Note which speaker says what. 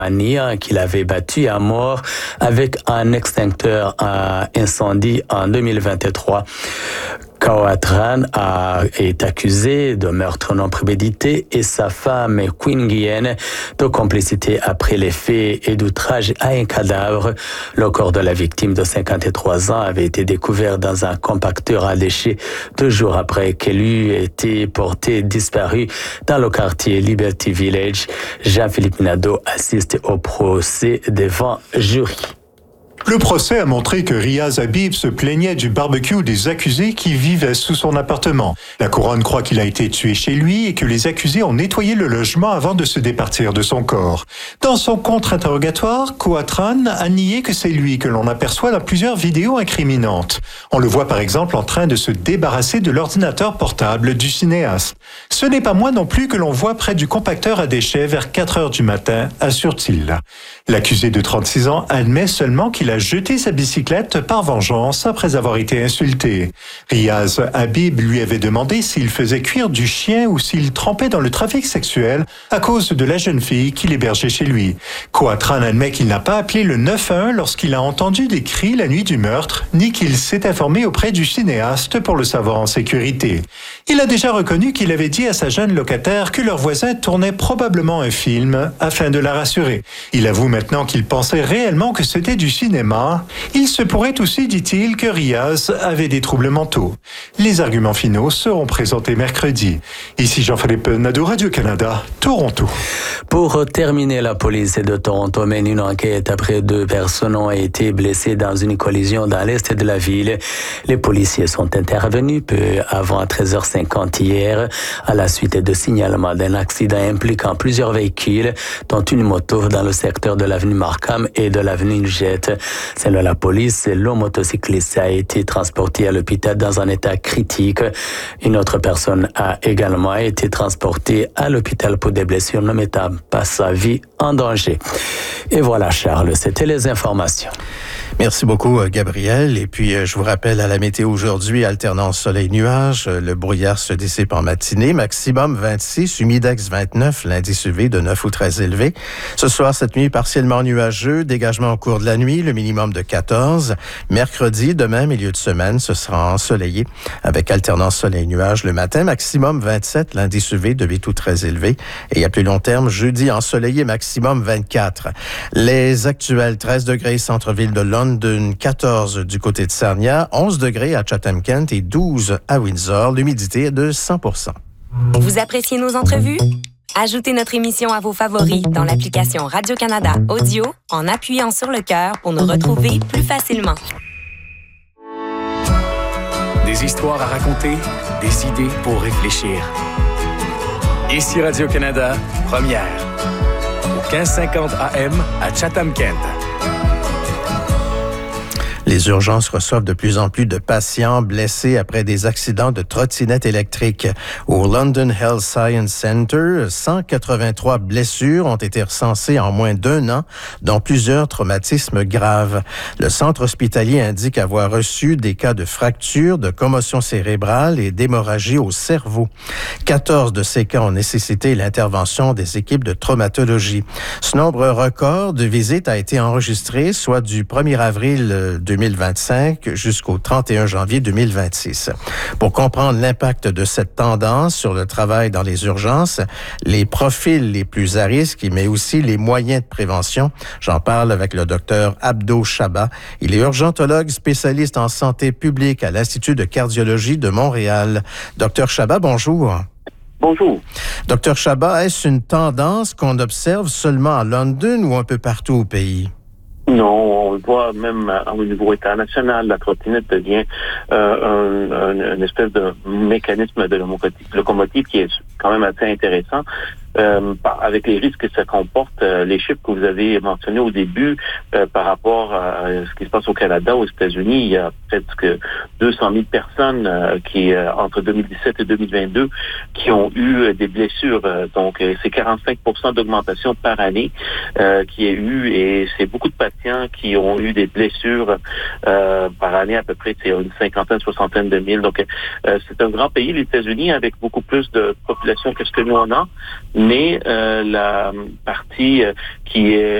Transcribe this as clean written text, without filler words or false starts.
Speaker 1: qu'il avait battu à mort avec un extincteur à incendie en 2023. Kawatran est accusé de meurtre non prémédité et sa femme Queen Nguyen de complicité après les faits et d'outrage à un cadavre. Le corps de la victime de 53 ans avait été découvert dans un compacteur à déchets 2 jours après qu'elle eut été portée disparue dans le quartier Liberty Village. Jean-Philippe Nadeau assiste au procès devant jury.
Speaker 2: Le procès a montré que Riaz Habib se plaignait du barbecue des accusés qui vivaient sous son appartement. La couronne croit qu'il a été tué chez lui et que les accusés ont nettoyé le logement avant de se départir de son corps. Dans son contre-interrogatoire, Kawatran a nié que c'est lui que l'on aperçoit dans plusieurs vidéos incriminantes. On le voit par exemple en train de se débarrasser de l'ordinateur portable du cinéaste. Ce n'est pas moi non plus que l'on voit près du compacteur à déchets vers 4 heures du matin, assure-t-il. L'accusé de 36 ans admet seulement qu'il a jeté sa bicyclette par vengeance après avoir été insulté. Riaz Habib lui avait demandé s'il faisait cuire du chien ou s'il trempait dans le trafic sexuel à cause de la jeune fille qu'il hébergeait chez lui. Kawatran admet qu'il n'a pas appelé le 911 lorsqu'il a entendu des cris la nuit du meurtre, ni qu'il s'est informé auprès du cinéaste pour le savoir en sécurité. Il a déjà reconnu qu'il avait dit à sa jeune locataire que leur voisin tournait probablement un film afin de la rassurer. Il avoue maintenant qu'il pensait réellement que c'était du cinéma. Il se pourrait aussi, dit-il, que Riaz avait des troubles mentaux. Les arguments finaux seront présentés mercredi. Ici Jean-Philippe Nadeau, Radio-Canada, Toronto.
Speaker 1: Pour terminer, la police de Toronto mène une enquête après 2 personnes ont été blessées dans une collision dans l'est de la ville. Les policiers sont intervenus peu avant 13h50 hier à la suite de signalements d'un accident impliquant plusieurs véhicules, dont une moto dans le secteur de l'avenue Markham et de l'avenue Jette. Selon la police, le motocycliste a été transporté à l'hôpital dans un état critique. Une autre personne a également été transportée à l'hôpital pour des blessures ne mettant pas sa vie en danger. Et voilà, Charles, c'était les informations.
Speaker 3: Merci beaucoup, Gabriel. Et puis, je vous rappelle à la météo aujourd'hui, alternance soleil-nuage. Le brouillard se dissipe en matinée. Maximum 26, humidex 29, l'indice UV de 9 ou très élevé. Ce soir, cette nuit, partiellement nuageux. Dégagement au cours de la nuit, le minimum de 14. Mercredi, demain, milieu de semaine, ce sera ensoleillé avec alternance soleil-nuage le matin. Maximum 27, l'indice UV de 8 ou très élevé. Et à plus long terme, jeudi, ensoleillé, maximum 24. Les actuels 13 degrés centre-ville de Londres, 14 du côté de Sarnia, 11 degrés à Chatham-Kent et 12 à Windsor. L'humidité est de 100%.
Speaker 4: Vous appréciez nos entrevues? Ajoutez notre émission à vos favoris dans l'application Radio-Canada Audio en appuyant sur le cœur pour nous retrouver plus facilement.
Speaker 5: Des histoires à raconter, des idées pour réfléchir. Ici Radio-Canada, première. Au 1550 AM à Chatham-Kent.
Speaker 3: Les urgences reçoivent de plus en plus de patients blessés après des accidents de trottinettes électriques. Au London Health Science Center, 183 blessures ont été recensées en moins d'1 an, dont plusieurs traumatismes graves. Le centre hospitalier indique avoir reçu des cas de fractures, de commotion cérébrale et d'hémorragie au cerveau. 14 de ces cas ont nécessité l'intervention des équipes de traumatologie. Ce nombre record de visites a été enregistré, soit du 1er avril 2025 jusqu'au 31 janvier 2026. Pour comprendre l'impact de cette tendance sur le travail dans les urgences, les profils les plus à risque, mais aussi les moyens de prévention, j'en parle avec le docteur Abdo Chaba. Il est urgentologue spécialiste en santé publique à l'Institut de cardiologie de Montréal. Docteur Chaba, bonjour.
Speaker 6: Bonjour.
Speaker 3: Docteur Chaba, est-ce une tendance qu'on observe seulement à London ou un peu partout au pays?
Speaker 6: Non, on le voit même au niveau international, la trottinette devient une espèce de mécanisme de locomotive qui est quand même assez intéressant. Avec les risques que ça comporte, les chiffres que vous avez mentionnés au début par rapport à ce qui se passe au Canada, aux États-Unis, il y a presque 200 000 personnes qui, entre 2017 et 2022, qui ont eu des blessures. Donc, c'est 45% d'augmentation par année qui est eu, et c'est beaucoup de patients qui ont eu des blessures par année, à peu près c'est une cinquantaine, soixantaine de mille. Donc, c'est un grand pays, les États-Unis, avec beaucoup plus de population que ce que nous on a. mais la partie qui est